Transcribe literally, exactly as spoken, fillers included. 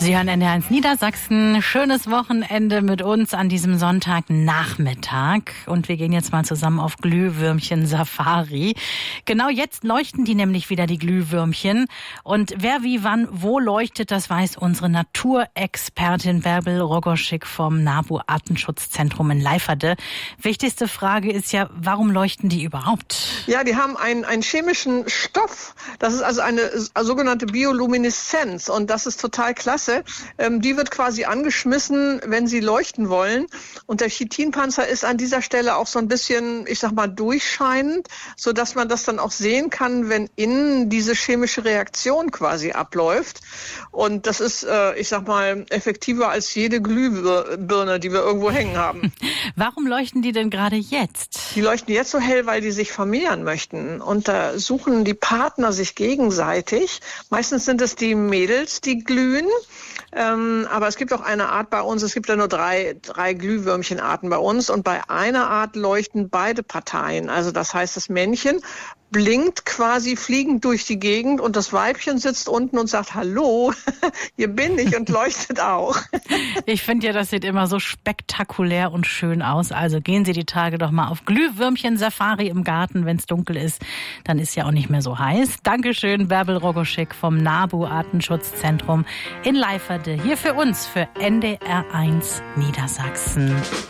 Sie hören N D R eins Niedersachsen. Schönes Wochenende mit uns an diesem Sonntagnachmittag. Und wir gehen jetzt mal zusammen auf Glühwürmchen-Safari. Genau jetzt leuchten die nämlich wieder, die Glühwürmchen. Und wer wie wann wo leuchtet, das weiß unsere Naturexpertin Bärbel Rogoschik vom NABU Artenschutzzentrum in Leiferde. Wichtigste Frage ist ja, warum leuchten die überhaupt? Ja, die haben einen, einen chemischen Stoff. Das ist also eine sogenannte Biolumineszenz. Und das ist total klasse. Ähm, die wird quasi angeschmissen, wenn sie leuchten wollen. Und der Chitinpanzer ist an dieser Stelle auch so ein bisschen, ich sag mal, durchscheinend, sodass man das dann auch sehen kann, wenn innen diese chemische Reaktion quasi abläuft. Und das ist, äh, ich sag mal, effektiver als jede Glühbirne, die wir irgendwo hängen haben. Warum leuchten die denn gerade jetzt? Die leuchten jetzt so hell, weil die sich vermehren möchten. Und da suchen die Partner sich gegenseitig. Meistens sind es die Mädels, die glühen. Ähm, aber es gibt auch eine Art bei uns, es gibt ja nur drei, drei Glühwürmchenarten bei uns. Und bei einer Art leuchten beide Parteien. Also das heißt, das Männchen blinkt quasi fliegend durch die Gegend und das Weibchen sitzt unten und sagt, hallo, hier bin ich, und leuchtet auch. Ich finde ja, das sieht immer so spektakulär und schön aus. Also gehen Sie die Tage doch mal auf Glühwürmchen-Safari im Garten, wenn es dunkel ist. Dann ist ja auch nicht mehr so heiß. Dankeschön, Bärbel Rogoschik vom NABU Artenschutzzentrum in Leiferde. Hier für uns, für N D R eins Niedersachsen.